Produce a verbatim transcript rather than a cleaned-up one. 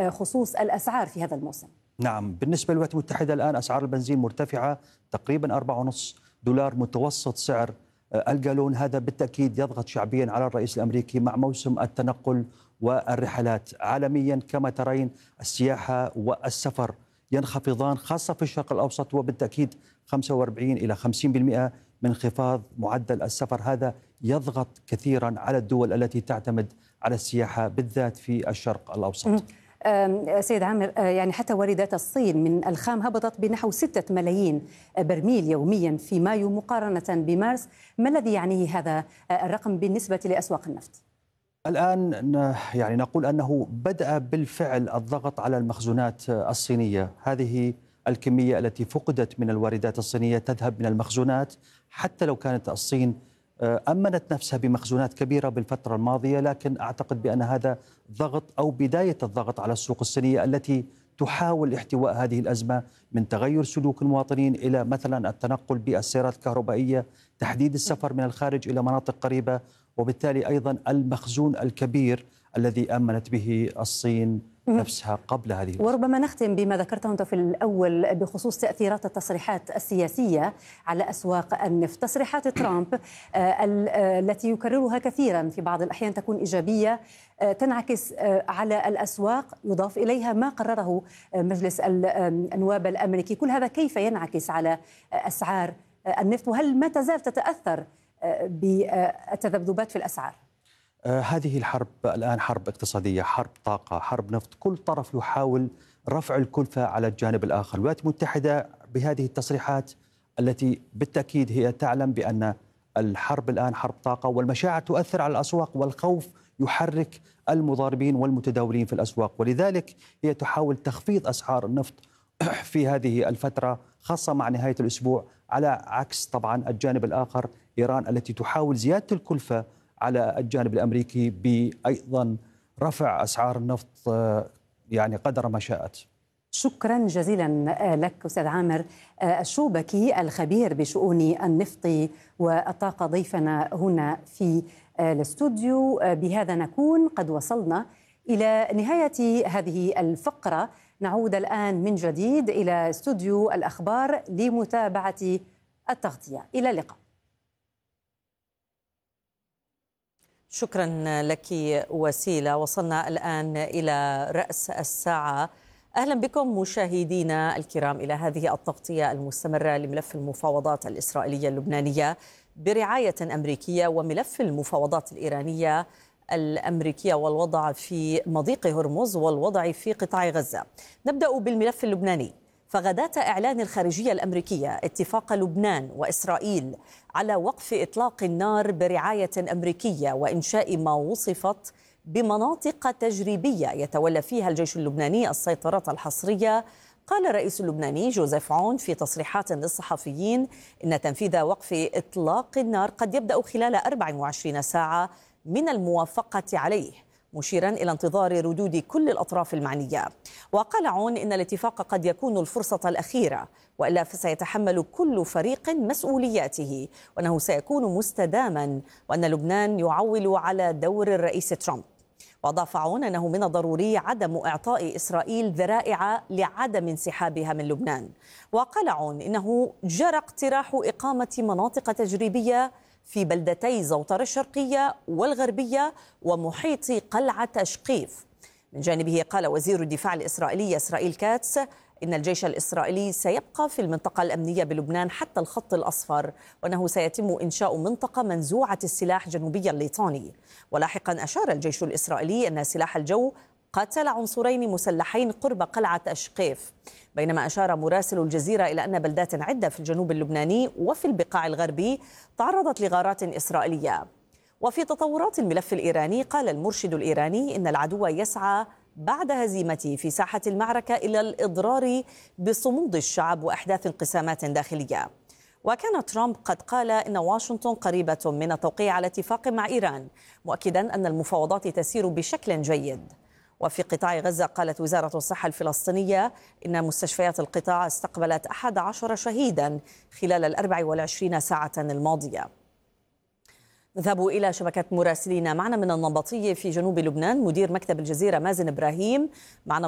بخصوص الأسعار في هذا الموسم؟ نعم، بالنسبة للولايات المتحدة الآن أسعار البنزين مرتفعة تقريبا أربعة ونصف دولار متوسط سعر الجالون. هذا بالتأكيد يضغط شعبيا على الرئيس الأمريكي مع موسم التنقل والرحلات. عالميا كما ترين السياحة والسفر ينخفضان خاصة في الشرق الأوسط، وبالتأكيد خمسة وأربعين إلى خمسين بالمئة من انخفاض معدل السفر. هذا يضغط كثيرا على الدول التي تعتمد على السياحة بالذات في الشرق الأوسط. سيد عامر، يعني حتى واردات الصين من الخام هبطت بنحو ستة ملايين برميل يوميا في مايو مقارنة بمارس. ما الذي يعنيه هذا الرقم بالنسبة لأسواق النفط؟ الآن يعني نقول أنه بدأ بالفعل الضغط على المخزونات الصينية. هذه الكمية التي فقدت من الواردات الصينية تذهب من المخزونات، حتى لو كانت الصين أمنت نفسها بمخزونات كبيرة بالفترة الماضية، لكن أعتقد بأن هذا ضغط أو بداية الضغط على السوق الصينية التي تحاول احتواء هذه الأزمة من تغير سلوك المواطنين إلى مثلا التنقل بالسيارات الكهربائية، تحديد السفر من الخارج إلى مناطق قريبة، وبالتالي أيضا المخزون الكبير الذي أمنت به الصين نفسها قبل هذه الأزمة. وربما نختم بما ذكرته أنت في الأول بخصوص تأثيرات التصريحات السياسية على أسواق النفط. تصريحات ترامب التي يكررها كثيرا في بعض الأحيان تكون إيجابية تنعكس على الأسواق، يضاف إليها ما قرره مجلس النواب الأمريكي. كل هذا كيف ينعكس على أسعار النفط، وهل ما تزال تتأثر بالتذبذبات في الأسعار؟ آه هذه الحرب الآن حرب اقتصادية، حرب طاقة، حرب نفط. كل طرف يحاول رفع الكلفة على الجانب الآخر. الولايات المتحدة بهذه التصريحات التي بالتأكيد هي تعلم بأن الحرب الآن حرب طاقة، والمشاعر تؤثر على الأسواق، والخوف يحرك المضاربين والمتداولين في الأسواق، ولذلك هي تحاول تخفيض أسعار النفط في هذه الفترة خاصة مع نهاية الأسبوع، على عكس طبعا الجانب الآخر إيران التي تحاول زيادة الكلفة على الجانب الأمريكي بأيضا رفع أسعار النفط يعني قدر ما شاءت. شكرا جزيلا لك أستاذ عامر الشوبكي الخبير بشؤون النفط والطاقة ضيفنا هنا في الاستوديو. بهذا نكون قد وصلنا إلى نهاية هذه الفقرة. نعود الآن من جديد إلى استوديو الأخبار لمتابعة التغطية. إلى اللقاء. شكرا لك وسيلة. وصلنا الآن إلى رأس الساعة. أهلا بكم مشاهدينا الكرام إلى هذه التغطية المستمرة لملف المفاوضات الإسرائيلية اللبنانية برعاية أمريكية، وملف المفاوضات الإيرانية الأمريكية والوضع في مضيق هرمز والوضع في قطاع غزة. نبدأ بالملف اللبناني. فغداة إعلان الخارجية الأمريكية اتفاق لبنان وإسرائيل على وقف إطلاق النار برعاية أمريكية وإنشاء ما وصفت بمناطق تجريبية يتولى فيها الجيش اللبناني السيطرة الحصرية، قال الرئيس اللبناني جوزيف عون في تصريحات للصحفيين إن تنفيذ وقف إطلاق النار قد يبدأ خلال أربع وعشرين ساعة من الموافقة عليه، مشيرا إلى انتظار ردود كل الأطراف المعنية. وقال عون إن الاتفاق قد يكون الفرصة الأخيرة، وإلا فسيتحمل كل فريق مسؤولياته، وأنه سيكون مستداما، وأن لبنان يعول على دور الرئيس ترامب. وأضاف عون أنه من الضروري عدم إعطاء إسرائيل ذرائع لعدم انسحابها من لبنان. وقال عون إنه جرى اقتراح إقامة مناطق تجريبية في بلدتي زوطر الشرقية والغربية ومحيط قلعة أشقيف. من جانبه قال وزير الدفاع الإسرائيلي إسرائيل كاتس إن الجيش الإسرائيلي سيبقى في المنطقة الأمنية بلبنان حتى الخط الأصفر، وأنه سيتم إنشاء منطقة منزوعة السلاح جنوبي الليطاني. ولاحقا أشار الجيش الإسرائيلي أن سلاح الجو قتل عنصرين مسلحين قرب قلعة أشقيف، بينما أشار مراسل الجزيرة إلى أن بلدات عدة في الجنوب اللبناني وفي البقاع الغربي تعرضت لغارات إسرائيلية. وفي تطورات الملف الإيراني قال المرشد الإيراني إن العدو يسعى بعد هزيمته في ساحة المعركة إلى الإضرار بصمود الشعب وأحداث انقسامات داخلية. وكان ترامب قد قال إن واشنطن قريبة من التوقيع على اتفاق مع إيران، مؤكدا أن المفاوضات تسير بشكل جيد. وفي قطاع غزة قالت وزارة الصحة الفلسطينية إن مستشفيات القطاع استقبلت أحد عشر شهيدا خلال الأربع والعشرين ساعة الماضية. نذهب إلى شبكة مراسلين. معنا من النبطية في جنوب لبنان مدير مكتب الجزيرة مازن إبراهيم، معنا